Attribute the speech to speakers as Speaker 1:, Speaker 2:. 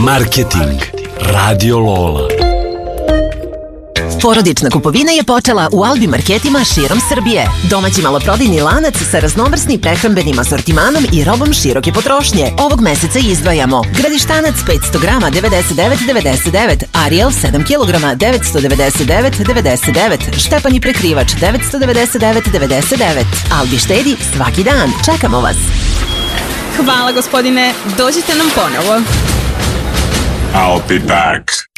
Speaker 1: Marketing Radio Lola.
Speaker 2: Porodična kupovina je počela u Albi marketima širom Srbije. Domaći maloprodajni lanac sa raznovrsnim prehrambenim asortimanom i robom široke potrošnje. Ovog meseca izdvajamo Gradištanac 500 grama 99,99, Ariel 7 kg 999,99, Štepanji prekrivač 999,99. Albi štedi svaki dan. Čekamo vas.
Speaker 3: Hvala gospodine, dođite nam ponovo.
Speaker 4: I'll be back.